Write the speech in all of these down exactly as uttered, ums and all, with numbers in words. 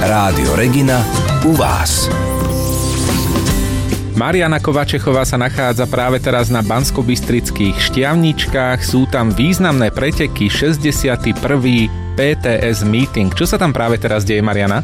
Rádio Regina u vás. Mariana Kovačechová sa nachádza práve teraz na banskobystrických Štiavničkách. Sú tam významné preteky, šesťdesiaty prvý pé té es meeting. Čo sa tam práve teraz deje, Mariana?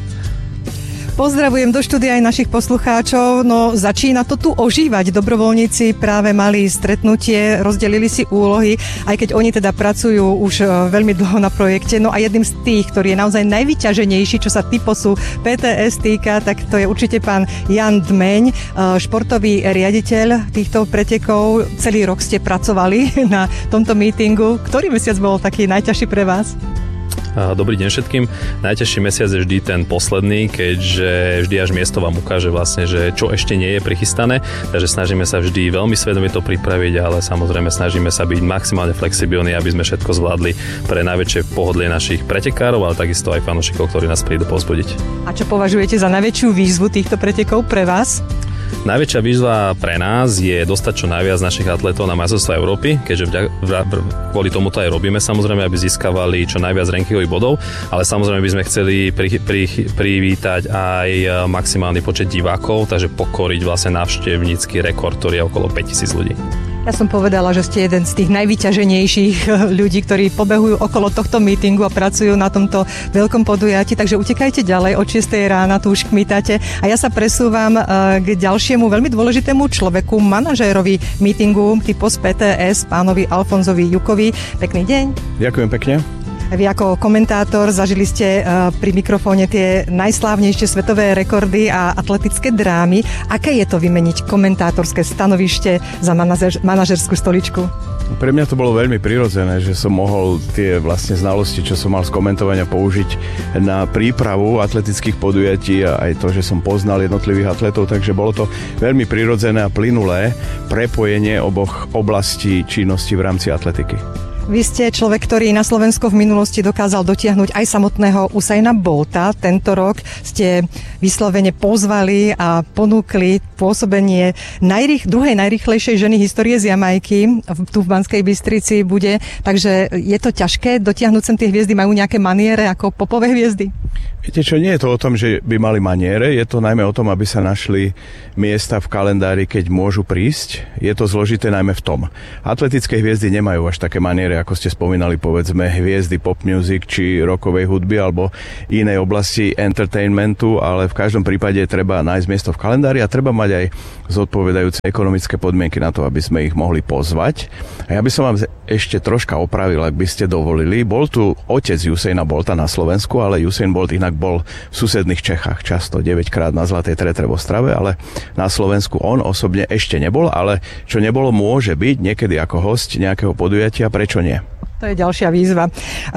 Pozdravujem do štúdia aj našich poslucháčov. No začína to tu ožívať. Dobrovoľníci práve mali stretnutie, rozdelili si úlohy, aj keď oni teda pracujú už veľmi dlho na projekte. No a jedným z tých, ktorý je naozaj najvyťaženejší, čo sa typosu pé té es týka, tak to je určite pán Jan Dmeň, športový riaditeľ týchto pretekov. Celý rok ste pracovali na tomto meetingu. Ktorý mesiac bol taký najťažší pre vás? Dobrý deň všetkým. Najťažší mesiac je vždy ten posledný, keďže vždy až miesto vám ukáže vlastne, že čo ešte nie je prichystané. Takže snažíme sa vždy veľmi svedomie to pripraviť, ale samozrejme snažíme sa byť maximálne flexibilní, aby sme všetko zvládli pre najväčšie pohodlie našich pretekárov, ale takisto aj fanúšikov, ktorí nás prídu povzbudiť. A čo považujete za najväčšiu výzvu týchto pretekov pre vás? Najväčšia výzva pre nás je dostať čo najviac našich atletov na majstrovstvá Európy, keďže vďak, kvôli tomuto aj robíme, samozrejme, aby získavali čo najviac rankingových bodov, ale samozrejme by sme chceli pri, pri, privítať aj maximálny počet divákov, takže pokoriť vlastne návštevnícky rekord, ktorý je okolo päťtisíc ľudí. Ja som povedala, že ste jeden z tých najvyťaženejších ľudí, ktorí pobehujú okolo tohto meetingu a pracujú na tomto veľkom podujatí, takže utekajte ďalej, od šiestej rána tu už kmitáte. A ja sa presúvam k ďalšiemu veľmi dôležitému človeku, manažérovi meetingu typos pé té es, pánovi Alfonzovi Jukovi. Pekný deň. Ďakujem pekne. Vy ako komentátor zažili ste pri mikrofóne tie najslávnejšie svetové rekordy a atletické drámy. Aké je to vymeniť komentátorské stanovište za manažer, manažerskú stoličku? Pre mňa to bolo veľmi prirodzené, že som mohol tie vlastne znalosti, čo som mal z komentovania, použiť na prípravu atletických podujatí a aj to, že som poznal jednotlivých atletov, takže bolo to veľmi prirodzené a plynulé prepojenie oboch oblastí činnosti v rámci atletiky. Vy ste človek, ktorý na Slovensku v minulosti dokázal dotiahnuť aj samotného Usaina Bolta. Tento rok ste vyslovene pozvali a ponúkli pôsobenie najrých, druhej najrýchlejšej ženy histórie z Jamajky. Tu v Banskej Bystrici bude. Takže je to ťažké dotiahnuť sem tie hviezdy? Majú nejaké maniere ako popové hviezdy? Viete čo, nie je to o tom, že by mali maniere, je to najmä o tom, aby sa našli miesta v kalendári, keď môžu prísť. Je to zložité najmä v tom. Atletické hviezdy nemajú až také maniere, ako ste spomínali, povedzme, hviezdy pop music či rockovej hudby alebo inej oblasti entertainmentu, ale v každom prípade treba nájsť miesto v kalendári a treba mať aj zodpovedajúce ekonomické podmienky na to, aby sme ich mohli pozvať. A ja by som vám ešte troška opravil, ak by ste dovolili. Bol tu otec Usaina Bolta na Slovensku, ale Usain Bolt inak bol v susedných Čechách často, deväťkrát na Zlatej Tretre v Ostrave, ale na Slovensku on osobne ešte nebol, ale čo nebolo, môže byť niekedy ako hosť nejakého podujatia, prečo nie? To je ďalšia výzva.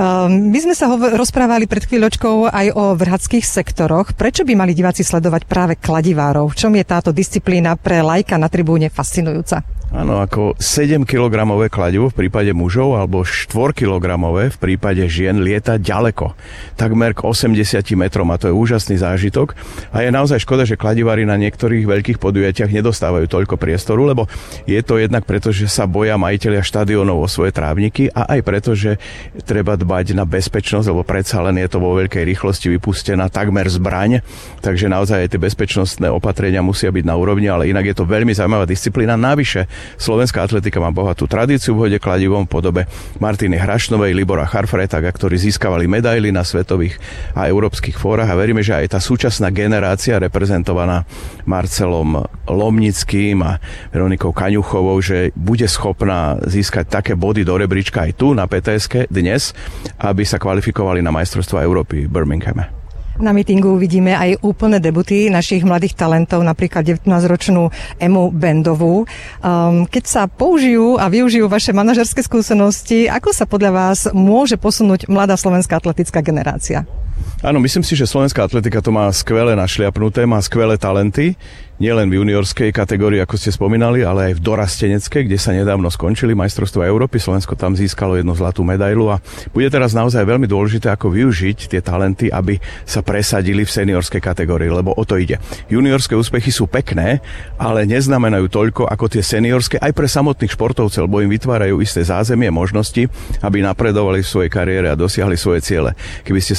My sme sa hovor- rozprávali pred chvíľočkou aj o vrhackých sektoroch. Prečo by mali diváci sledovať práve kladivárov? V čom je táto disciplína pre laika na tribúne fascinujúca? Áno, ako sedemkilogramové kladivo v prípade mužov alebo štvorkilogramové v prípade žien lieta ďaleko. Takmer k osemdesiatim metrom a to je úžasný zážitok. A je naozaj škoda, že kladivári na niektorých veľkých podujatiach nedostávajú toľko priestoru, lebo je to jednak preto, že sa boja majitelia štadiónov o svoje trávniky a aj preto, že treba dbať na bezpečnosť, lebo predsa len je to vo veľkej rýchlosti vypustená takmer zbraň, takže naozaj aj tie bezpečnostné opatrenia musia byť na úrovni, ale inak je to veľmi zaujímavá disciplína. Navyše slovenská atletika má bohatú tradíciu v hode kladivom v podobe Martiny Hrašnovej, Libora Charfretaga, ktorí získavali medaily na svetových a európskych fórach a veríme, že aj tá súčasná generácia reprezentovaná Marcelom Lomnickým a Veronikou Kaňuchovou, že bude schopná získať také body do rebríčka aj tu na pé té eske dnes, aby sa kvalifikovali na majstrovstvá Európy v Birminghame. Na mítingu uvidíme aj úplné debuty našich mladých talentov, napríklad devätnásťročnú Emu Bendovú. Um, keď sa použijú a využijú vaše manažerské skúsenosti, ako sa podľa vás môže posunúť mladá slovenská atletická generácia? Áno, myslím si, že slovenská atletika to má skvelé našliapnuté, má skvelé talenty, nielen v juniorskej kategórii, ako ste spomínali, ale aj v dorasteneckej, kde sa nedávno skončili majstrovstvá Európy. Slovensko tam získalo jednu zlatú medailu a bude teraz naozaj veľmi dôležité, ako využiť tie talenty, aby sa presadili v seniorskej kategórii, lebo o to ide. Juniorské úspechy sú pekné, ale neznamenajú toľko ako tie seniorské aj pre samotných športovcov, lebo im vytvárajú isté zázemie, možnosti, aby napredovali v svojej kariére a dosiahli svoje ciele. Keby ste sa spýtali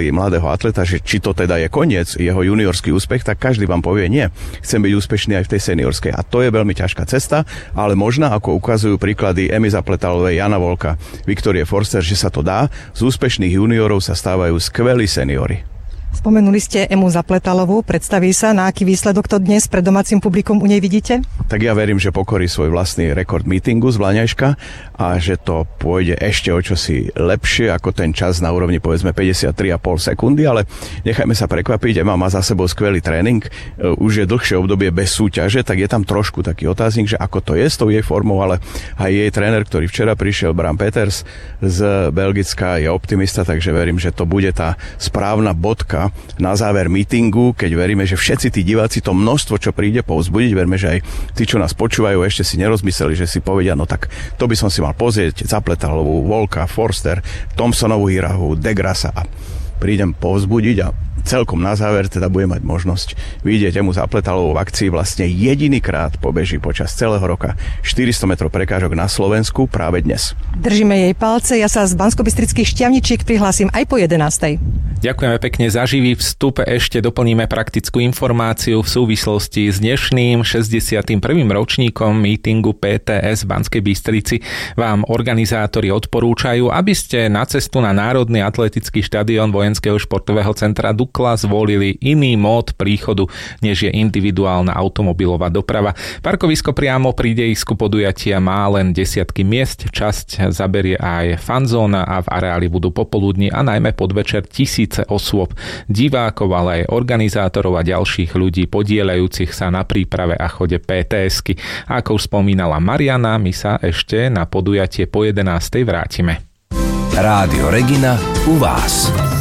spýtali mladého atleta, že či to teda je koniec, jeho juniorský úspech, tak každý vám povie nie. Chcem byť úspešný aj v tej seniorskej. A to je veľmi ťažká cesta, ale možná, ako ukazujú príklady Emy Zapletalovej, Jana Volka, Viktorie Forster, že sa to dá. Z úspešných juniorov sa stávajú skvelí seniori. Spomenuli ste Emu Zapletalovú, predstaví sa, na aký výsledok to dnes pred domácim publikom u nej vidíte? Tak ja verím, že pokorí svoj vlastný rekord meetingu z Vlaňajška a že to pôjde ešte o čosi lepšie ako ten čas na úrovni povedzme päťdesiattri a pol sekundy, ale nechajme sa prekvapiť. Ema má za sebou skvelý tréning, už je dlhšie obdobie bez súťaže, tak je tam trošku taký otáznik, že ako to je s tou jej formou, ale aj jej tréner, ktorý včera prišiel, Bram Peters z Belgicka, je optimista, takže verím, že to bude tá správna bodka na záver meetingu, keď veríme, že všetci tí diváci to množstvo, čo príde povzbudiť, veríme, že aj tí, čo nás počúvajú, ešte si nerozmysleli, že si povedia, no tak to by som si mal pozrieť, Zapletalovú, Volka, Forster, Thompsonovú Hirahu, Degrassa a prídem povzbudiť a celkom na záver teda bude mať možnosť vidieť Emu Zapletalovú v akcii. Vlastne jedinýkrát pobeží počas celého roka štyristo metrov prekážok na Slovensku práve dnes. Držíme jej palce, ja sa z Banskobystrických Šťavničiek prihlásim aj po jedenástej. Ďakujeme pekne za živý vstup. Ešte doplníme praktickú informáciu v súvislosti s dnešným šesťdesiatym prvým ročníkom mítingu pé té es v Banskej Bystrici. Vám organizátori odporúčajú, aby ste na cestu na Národný atletický štadión Vojenského športového centra Dukla zvolili iný mód príchodu, než je individuálna automobilová doprava. Parkovisko priamo pri dejisku podujatia má len desiatky miest, časť zaberie aj fanzóna a v areáli budú popoludní a najmä podvečer tisíc osôb, divákov, ale aj organizátorov a ďalších ľudí podieľajúcich sa na príprave a chode pé té esky. A ako už spomínala Mariana, my sa ešte na podujatie po jedenástej vrátime. Rádio Regina u vás.